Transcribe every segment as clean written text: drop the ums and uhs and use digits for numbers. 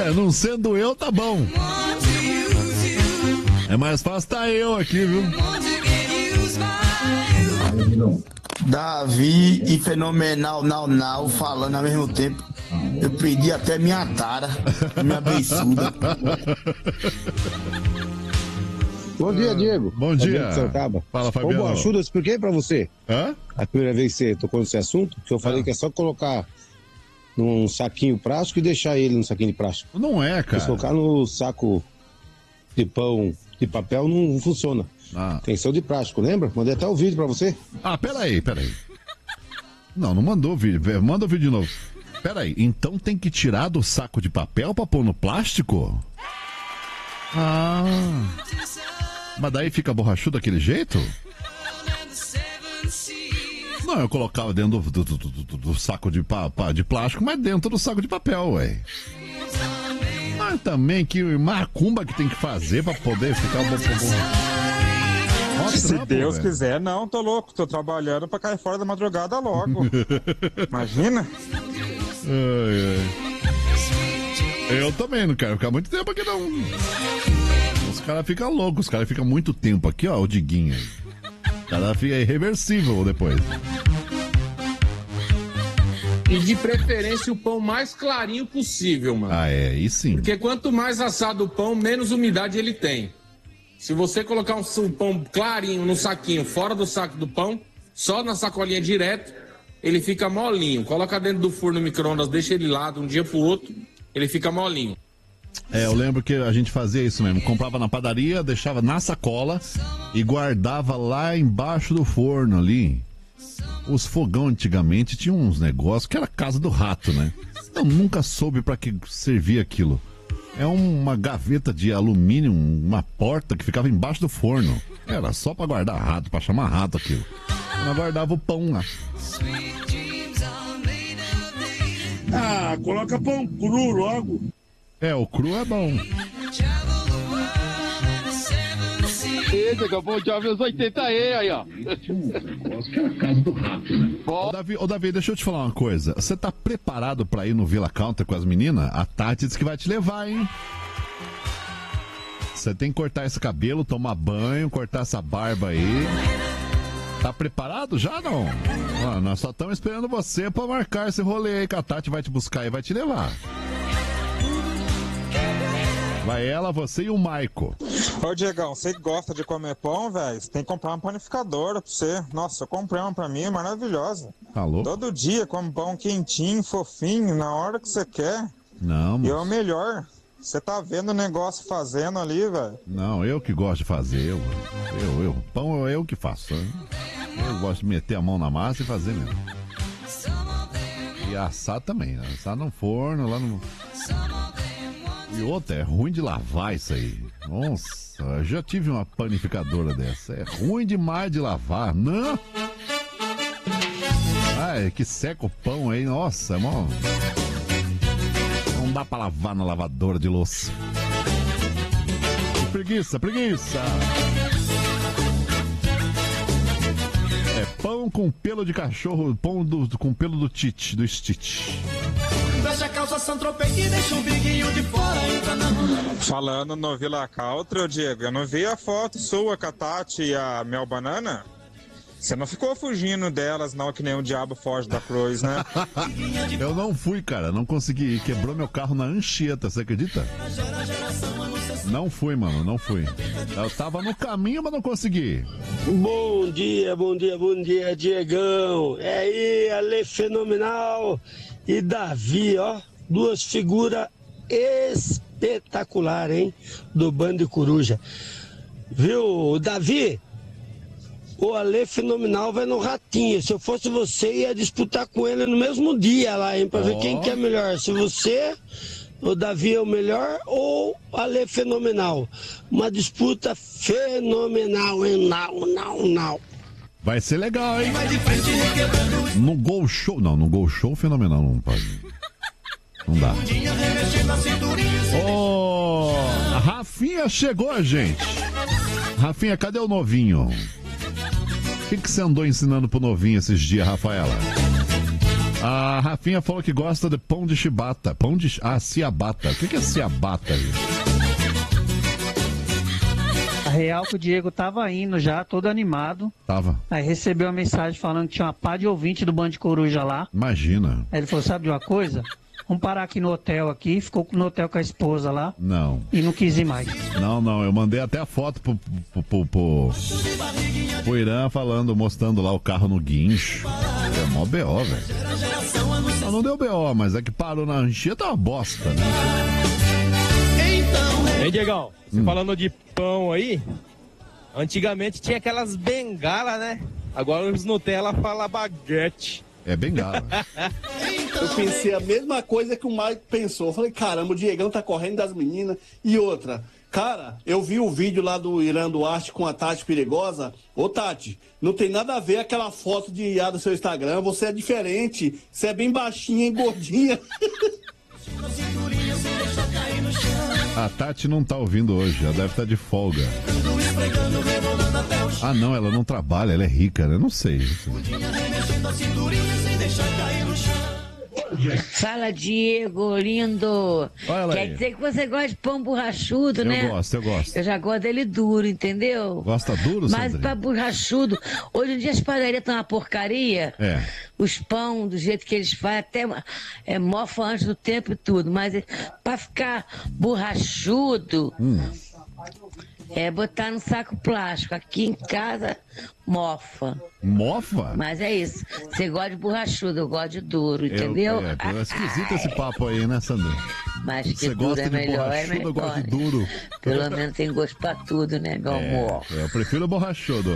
Não sendo eu, tá bom. É mais fácil tá eu aqui, viu? Davi e Fenomenal Nau falando ao mesmo tempo. Eu perdi até minha tara, minha beiçuda. Bom dia, Diego. Bom dia. Fala, Fabiano. Ô, Borrachudo, eu expliquei pra você. Hã? A primeira vez que você tocou nesse assunto, que eu falei que é só colocar num saquinho plástico e deixar ele no saquinho de plástico. Não é, cara. Se colocar no saco de pão de papel, não funciona. Tem que ser o de plástico, lembra? Mandei até o vídeo pra você. Peraí. Não mandou o vídeo. Manda o vídeo de novo. Peraí, então tem que tirar do saco de papel pra pôr no plástico? Mas daí fica borrachudo daquele jeito? Não, eu colocava dentro do saco de plástico, mas dentro do saco de papel, ué. Mas também que macumba que tem que fazer pra poder ficar bom. Se Deus quiser, não, tô louco. Tô trabalhando pra cair fora da madrugada logo. Imagina? Eu também não quero ficar muito tempo aqui, não. Os caras ficam loucos, os caras ficam muito tempo aqui, ó, o Diguinho aí. O cara fica irreversível depois. E de preferência o pão mais clarinho possível, mano. Aí sim. Porque quanto mais assado o pão, menos umidade ele tem. Se você colocar um pão clarinho no saquinho, fora do saco do pão, só na sacolinha direto, ele fica molinho. Coloca dentro do forno no micro-ondas, deixa ele lá de um dia pro outro, ele fica molinho. Eu lembro que a gente fazia isso mesmo. Comprava na padaria, deixava na sacola e guardava lá embaixo do forno ali. Os fogão antigamente tinham uns negócios que era casa do rato, né? Eu nunca soube pra que servia aquilo. É uma gaveta de alumínio, uma porta que ficava embaixo do forno. Era só pra guardar rato, pra chamar rato aquilo. Eu guardava o pão lá. Coloca pão cru logo. O cru é bom. Eita, bom dia, meus 80 aí, ó. Ô Davi, deixa eu te falar uma coisa. Você tá preparado pra ir no Villa Country com as meninas? A Tati disse que vai te levar, hein? Você tem que cortar esse cabelo, tomar banho, cortar essa barba aí. Tá preparado já, não? Nós só estamos esperando você pra marcar esse rolê aí, que a Tati vai te buscar e vai te levar. Vai ela, você e o Maico. Ô, Diegão, você gosta de comer pão, velho? Você tem que comprar uma panificadora pra você. Nossa, eu comprei uma pra mim, é maravilhosa. Alô? Todo dia come pão quentinho, fofinho, na hora que você quer. Não, E é o melhor. Você tá vendo o negócio fazendo ali, velho? Não, eu que gosto de fazer. Pão eu que faço. Eu gosto de meter a mão na massa e fazer mesmo. E assar também, né? Assar no forno, lá no... E outra, é ruim de lavar isso aí. Nossa, eu já tive uma panificadora dessa. É ruim demais de lavar, não? É que seca o pão aí, nossa, é mó... Não dá pra lavar na lavadora de louça. Preguiça. É pão com pelo de cachorro, pão com pelo do Tite, do Stitch. Fecha a calça Saint-Tropez e deixa o biguinho de fora, entra na... Falando no Villa Country, Diego, eu não vi a foto sua com a Tati e a Mel Banana? Você não ficou fugindo delas, não, que nem o diabo foge da cruz, né? Eu não fui, cara, não consegui ir. Quebrou meu carro na Anchieta, você acredita? Não fui, mano, não fui. Eu tava no caminho, mas não consegui. Bom dia, Diegão. É aí, Ale Fenomenal e Davi, ó. Duas figuras espetaculares, hein? Do Bando de Coruja. Viu, Davi? O Ale Fenomenal vai no Ratinho. Se eu fosse você, ia disputar com ele no mesmo dia lá, hein? Pra ver quem que é melhor. Se você, o Davi é o melhor ou o Ale Fenomenal. Uma disputa fenomenal, hein? Não. Vai ser legal, hein? No Gol Show. Não, no Gol Show fenomenal não pode. Não dá. A Rafinha chegou, gente. Rafinha, cadê o novinho? O que você andou ensinando pro novinho esses dias, Rafaela? A Rafinha falou que gosta de pão de chibata. Ciabatta. O que é ciabatta aí? A real que o Diego tava indo já, todo animado. Tava. Aí recebeu uma mensagem falando que tinha uma pá de ouvinte do Band de Coruja lá. Imagina. Aí ele falou, sabe de uma coisa? Vamos parar aqui no hotel aqui. Ficou no hotel com a esposa lá. Não. E não quis ir mais. Não. Eu mandei até a foto pro Irã mostrando lá o carro no guincho. É mó BO, velho. Não deu BO, mas é que parou na Anchieta, tá uma bosta, né? Ei, Diegão, você falando de pão aí, antigamente tinha aquelas bengalas, né? Agora os Nutella falam baguete. É bengala. Eu pensei a mesma coisa que o Mike pensou. Eu falei, caramba, o Diegão tá correndo das meninas. E outra, cara, eu vi o vídeo lá do Irã Duarte com a Tati Perigosa. Ô, Tati, não tem nada a ver aquela foto de IA do seu Instagram. Você é diferente. Você é bem baixinha e gordinha. A Tati não tá ouvindo hoje, ela deve estar de folga. Ah, não, ela não trabalha, ela é rica, né? Não sei. Fala, Diego, lindo. Olha Quer aí. dizer que você gosta de pão borrachudo, né? Eu gosto. Eu já gosto dele duro, entendeu? Gosta duro, Mas Sandrinha? pra borrachudo, hoje em dia as padarias estão uma porcaria. É. Os pão, do jeito que eles fazem, até mofa antes do tempo e tudo. Mas pra ficar borrachudo, é botar no saco plástico. Aqui em casa, mofa. Mofa? Mas é isso. Você gosta de borrachudo, eu gosto de duro, entendeu? É esquisito esse papo aí, né, Sandrinha? Mas que Você duro gosta é de melhor, é borrachudo, eu gosto de melhor. duro. Pelo menos tem gosto pra tudo, né, meu amor? Eu prefiro borrachudo.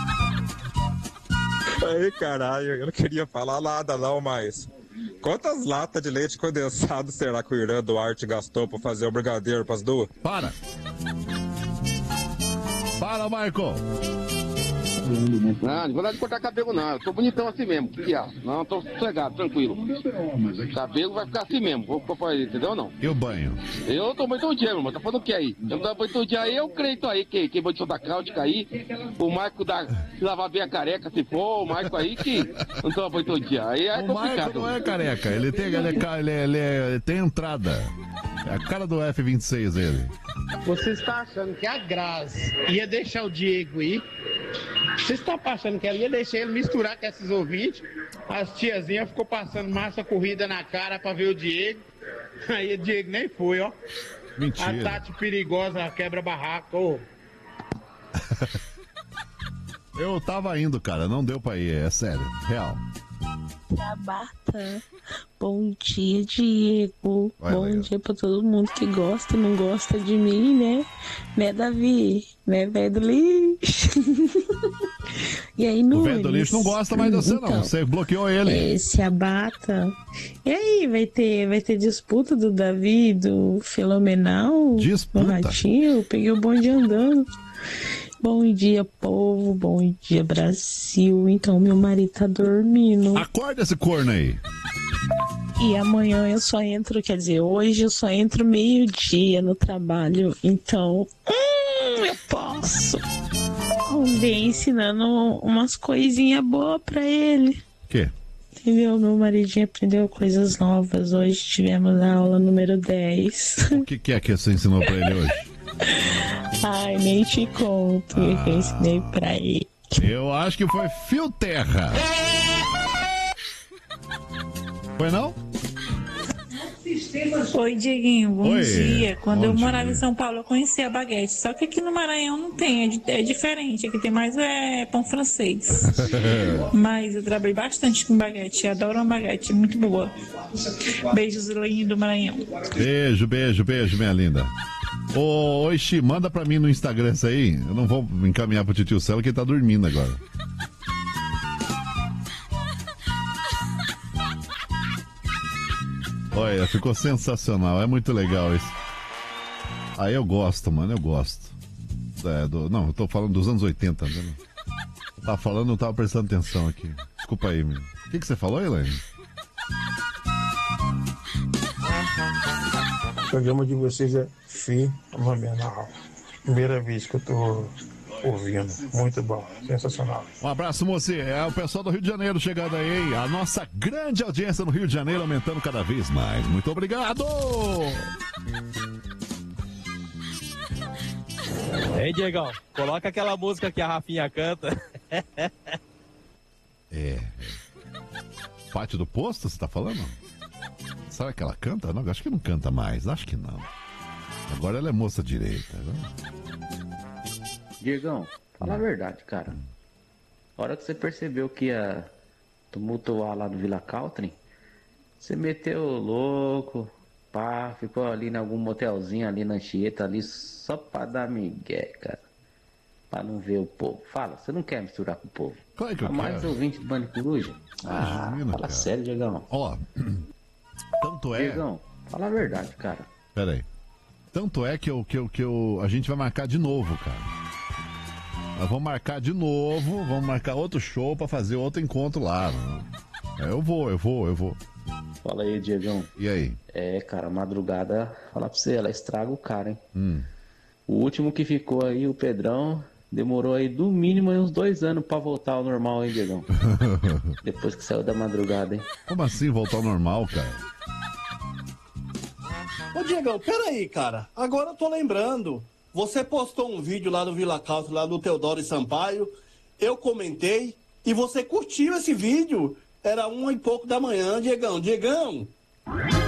Aí, caralho, eu não queria falar nada não, mas... Quantas latas de leite condensado será que o Irã Duarte gastou pra fazer o brigadeiro pras duas? Para, Marco! Não vou dar de cortar cabelo não, eu tô bonitão assim mesmo, que diabo. Não, tô sossegado, tranquilo. Cabelo vai ficar assim mesmo, vou fazer, entendeu ou não? E o banho? Eu tô banho todo dia, meu irmão, tá falando o que aí? Eu tô banho todo dia aí, eu creio aí, que banho de Santa Cáutica aí, o Marco se lavar bem a careca, se for, o Marco aí que não toma banho todo dia, aí é complicado. O Marco não é careca, ele tem entrada. É a cara do F-26 ele. Você está achando que a Grazi ia deixar o Diego ir? Você está achando que ela ia deixar ele misturar com esses ouvintes? As tiazinhas ficou passando massa corrida na cara pra ver o Diego. Aí o Diego nem foi, ó. Mentira. A Tati Perigosa quebra barraco, ô. Eu tava indo, cara, não deu pra ir, é sério, real. Tabata. Bom dia, Diego. Bom dia pra todo mundo que gosta e não gosta de mim, né? Né, Davi? Né, velho do lixo? E aí, Nunes? O velho do lixo não gosta mais de você, não. Você bloqueou ele. Se abata. E aí, vai ter disputa do Davi e do Fenomenal? Disputa? No Ratinho? Eu peguei o bonde andando. Bom dia, povo. Bom dia, Brasil. Então, meu marido tá dormindo. Acorda esse corno aí. E amanhã eu só entro, quer dizer, hoje eu só entro meio-dia no trabalho. Então, eu posso. Bem ensinando umas coisinhas boas pra ele. Quê? Entendeu? Meu maridinho aprendeu coisas novas. Hoje tivemos a aula número 10. O que é que você ensinou pra ele hoje? Ai, nem te conto o que eu ensinei pra ele. Eu acho que foi fio terra. Foi não? Oi, Dieguinho, bom dia. Quando bom eu dia. morava em São Paulo, eu conhecia a baguete. Só que aqui no Maranhão não tem, é diferente. Aqui tem mais pão francês. Mas eu trabalhei bastante com baguete, adoro uma baguete, muito boa. Beijos, Elinho do Maranhão. Beijo, minha linda. Ô, Ixi, manda pra mim no Instagram isso aí. Eu não vou encaminhar pro tio Celo, que ele tá dormindo agora. Olha, ficou sensacional, é muito legal isso. Aí eu gosto, mano, eu gosto. Não, eu tô falando dos anos 80, né? Tá falando, não tava prestando atenção aqui. Desculpa aí, menino. O que você falou, Elaine? O programa de vocês é fenomenal. Primeira vez que eu tô ouvindo. Muito bom, sensacional. Um abraço, moça. É o pessoal do Rio de Janeiro chegando aí. A nossa grande audiência no Rio de Janeiro aumentando cada vez mais. Muito obrigado! Ei, Diegão, coloca aquela música que a Rafinha canta. Pátio do Posto, você tá falando? Será que ela canta? Não, acho que não canta mais. Acho que não. Agora ela é moça direita. Né? Diegão, fala a verdade, cara. A hora que você percebeu que ia tumultuar lá no Vila Country, você meteu o louco, pá, ficou ali em algum motelzinho ali na Anchieta, ali só pra dar migué, cara. Pra não ver o povo. Fala, você não quer misturar com o povo. Claro que eu mais quero. ouvinte do Band Coruja? Imagina, fala cara. sério, Diegão. Ó, tanto é... Diegão, fala a verdade, cara. Pera aí. Tanto é que a gente vai marcar de novo, cara. Nós vamos marcar de novo, vamos marcar outro show pra fazer outro encontro lá. Eu vou. Fala aí, Diegão. E aí? Cara, a madrugada, falar pra você, ela estraga o cara, hein? O último que ficou aí, o Pedrão, demorou aí do mínimo aí uns 2 anos pra voltar ao normal, hein, Diegão? Depois que saiu da madrugada, hein? Como assim voltar ao normal, cara? Ô, Diegão, peraí, cara. Agora eu tô lembrando. Você postou um vídeo lá no Vila Country, lá do Teodoro e Sampaio. Eu comentei e você curtiu esse vídeo. Era 1 e pouco da manhã, Diegão. Diegão,